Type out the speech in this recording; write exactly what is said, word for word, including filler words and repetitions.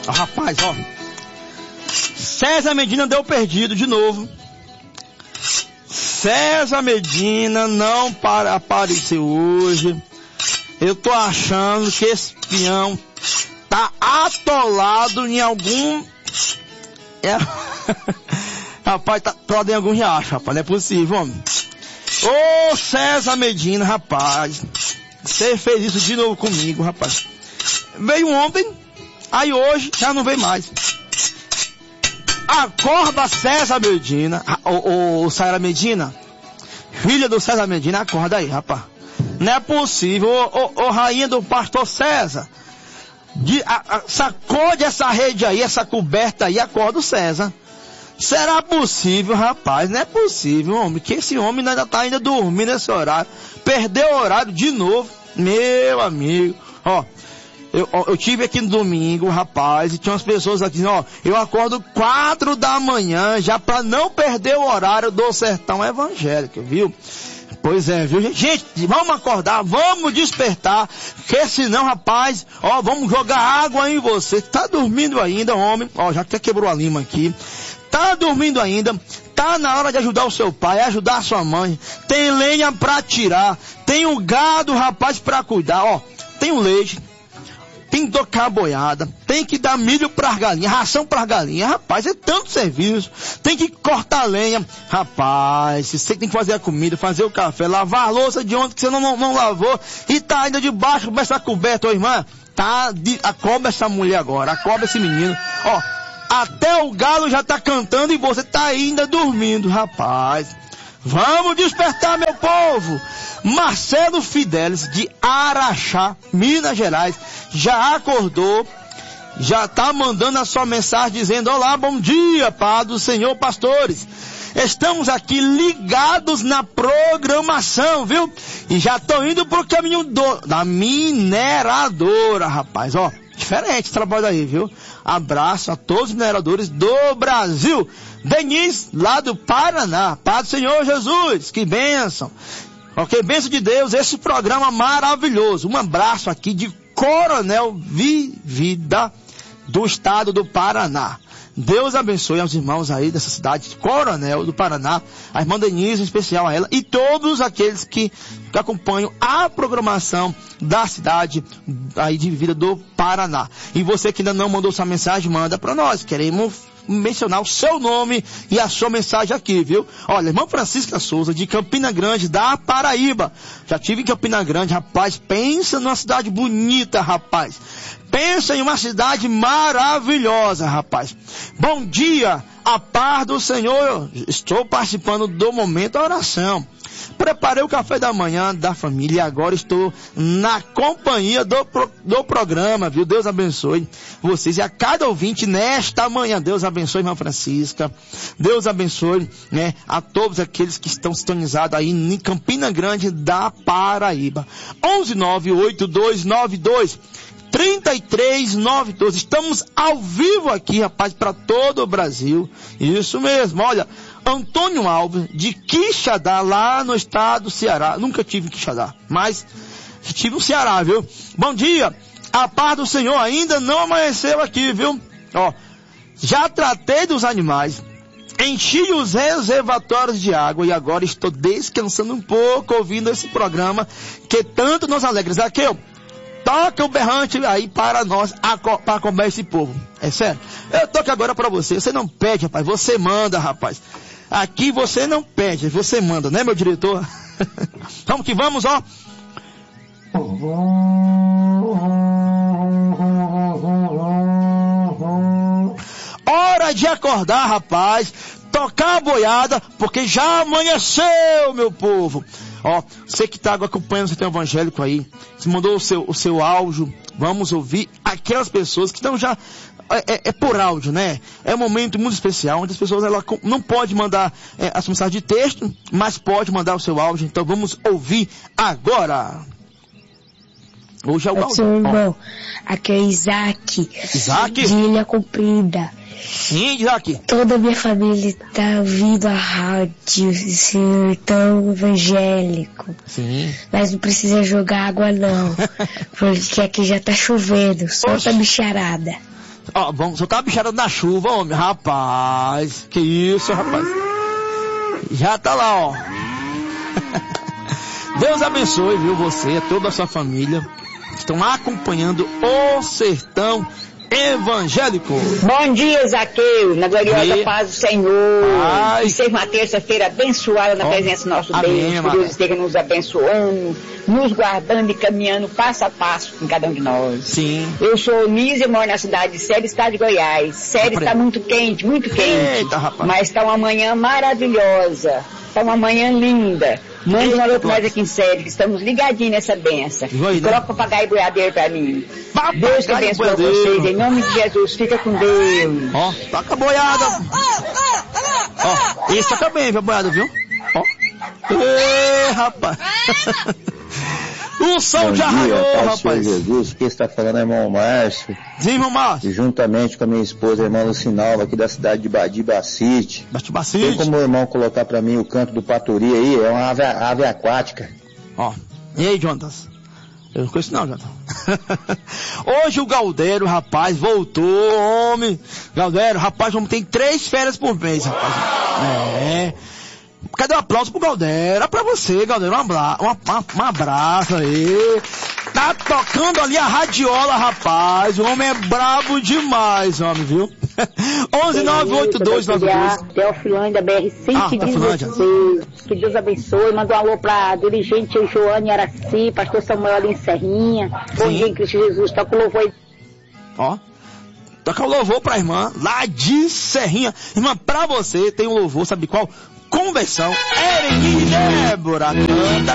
Oh, rapaz, ó. César Medina deu perdido de novo. César Medina não para apareceu hoje. Eu tô achando que esse peão tá atolado em algum... É... rapaz, tá atolado em algum riacho, rapaz. Não é possível, homem. Ô, César Medina, rapaz. Você fez isso de novo comigo, rapaz. Veio ontem, aí hoje já não veio mais. Acorda, César Medina. Ô, ô, César Medina. Filha do César Medina, acorda aí, rapaz. Não é possível. Ô, ô, ô rainha do pastor César. De, a, a, sacode essa rede aí, essa coberta aí, acorda o César. Será possível, rapaz? Não é possível, homem. Que esse homem ainda tá ainda dormindo nesse horário. Perdeu o horário de novo. Meu amigo. Ó. Eu, eu tive aqui no domingo, rapaz, e tinha umas pessoas aqui dizendo, ó, eu acordo quatro da manhã já pra não perder o horário do sertão evangélico, viu? Pois é, viu, gente? Gente, vamos acordar, vamos despertar, porque senão, rapaz, ó, vamos jogar água em você. Tá dormindo ainda, homem? Ó, já até quebrou a lima aqui. Tá dormindo ainda? Tá na hora de ajudar o seu pai, ajudar a sua mãe. Tem lenha pra tirar, tem o gado, rapaz, pra cuidar, ó. Tem o leite. Tem que tocar a boiada, tem que dar milho pras galinhas, ração pras galinhas, rapaz, é tanto serviço, tem que cortar lenha, rapaz, você tem que fazer a comida, fazer o café, lavar a louça de ontem que você não, não, não lavou, e tá ainda debaixo dessa coberta, ô irmã, tá, de, acobra essa mulher agora, acobra esse menino, ó, até o galo já tá cantando e você tá ainda dormindo, rapaz. Vamos despertar, meu povo! Marcelo Fidelis, de Araxá, Minas Gerais, já acordou, já tá mandando a sua mensagem dizendo, olá, bom dia, paz do Senhor, pastores. Estamos aqui ligados na programação, viu? E já tô indo pro caminho do, da mineradora, rapaz, ó. Diferente esse trabalho aí, viu? Abraço a todos os mineradores do Brasil. Denise, lá do Paraná. Paz do Senhor Jesus, que bênção. Ok, bênção de Deus, esse programa maravilhoso. Um abraço aqui de Coronel Vivida, do estado do Paraná. Deus abençoe aos irmãos aí dessa cidade de Coronel do Paraná, a irmã Denise, em especial a ela, e todos aqueles que, que acompanham a programação da cidade aí de Vida do Paraná. E você que ainda não mandou sua mensagem, manda para nós. Queremos mencionar o seu nome e a sua mensagem aqui, viu? Olha, irmã Francisca Souza, de Campina Grande, da Paraíba. Já tive em Campina Grande, rapaz, pensa numa cidade bonita, rapaz. Pensa em uma cidade maravilhosa, rapaz. Bom dia, a paz do Senhor. Estou participando do momento da oração. Preparei o café da manhã da família e agora estou na companhia do, pro, do programa, viu? Deus abençoe vocês e a cada ouvinte nesta manhã. Deus abençoe, irmã Francisca. Deus abençoe, né, a todos aqueles que estão sintonizados aí em Campina Grande da Paraíba. onze nove oito dois nove dois trinta e três nove dois. Estamos ao vivo aqui, rapaz, para todo o Brasil. Isso mesmo, olha. Antônio Alves, de Quixadá, lá no estado do Ceará. Nunca tive em Quixadá, mas tive no Ceará, viu? Bom dia, a paz do Senhor ainda não amanheceu aqui, viu? Ó, já tratei dos animais, enchi os reservatórios de água e agora estou descansando um pouco ouvindo esse programa que tanto nos alegra. Zaqueu, toca o berrante aí para nós, para acompanhar esse povo. É sério. Eu toco agora para você. Você não pede, rapaz. Você manda, rapaz. Aqui você não pede, você manda, né, meu diretor? Vamos que vamos, ó. Hora de acordar, rapaz. Tocar a boiada, porque já amanheceu, meu povo. Ó, você que está acompanhando o Sertão Evangélico aí, você mandou o seu, o seu áudio, vamos ouvir aquelas pessoas que estão já, é, é, é por áudio, né? É um momento muito especial, onde as pessoas ela, não podem mandar é, a sua mensagem de texto, mas pode mandar o seu áudio, então vamos ouvir agora. Hoje é o áudio. Seu irmão, aqui é Isaac, Isaac? de Ilha Comprida. Sim, Isaac. Toda a minha família está ouvindo a rádio Sertão Evangélico. Sim. Mas não precisa jogar água não, porque aqui já tá chovendo, solta a bicharada. Ó, vamos soltar a bichada na chuva, homem. Rapaz, que isso, rapaz. Já tá lá, ó. Deus abençoe, viu, você, toda a sua família que estão acompanhando o Sertão Evangélico. Bom dia, Zaqueu, na gloriosa e... paz do Senhor. Ai. Que seja uma terça-feira abençoada na oh. presença do nosso Amém, Deus. Que Deus esteja nos abençoando, nos guardando e caminhando passo a passo com cada um de nós. Sim. Eu sou Nise, moro na cidade de Séries, estado de Goiás. Séries está muito quente, muito quente. Eita, rapaz. Mas está uma manhã maravilhosa. Está uma manhã linda. Manda uma outra nós aqui em Séries, que estamos ligadinhos nessa benção. E coloca o papagaio boiadeiro pra mim. Papagaio Deus que abençoe vocês, em nome de Jesus. Fica com Deus. Ó, oh, toca a boiada. Ó, oh, esse toca bem, viu, boiada, viu? Ó. Oh. Ê, rapaz. O som já raiou, rapaz. Senhor Jesus, quem está falando é irmão Márcio. Sim, irmão Márcio. E juntamente com a minha esposa, a irmã Lucinalva, aqui da cidade de Badibacite. Badibacite. Tem como o irmão colocar pra mim o canto do Paturi aí? É uma ave, ave aquática. Ó, e aí, Jonas? Eu não conheço não, Jonas. Hoje o Galdério, rapaz, voltou, homem. Galdério, rapaz, vamos ter três férias por mês, rapaz. É... Cadê o aplauso pro Galdério? É pra você, Galdério. Um, abra... um, um abraço aí. Tá tocando ali a radiola, rapaz. O homem é brabo demais, homem, viu? onze nove oito dois nove dois. Teofilândia, B R cento e dezesseis. Que Deus abençoe. Manda um alô pra dirigente Joane Araci, pastor Samuel ali em Serrinha. Bom dia em Cristo Jesus. Toca o louvor aí. Ó. Toca o louvor pra irmã lá de Serrinha. Irmã, pra você tem um louvor, sabe qual? Conversão, Ereni Débora canta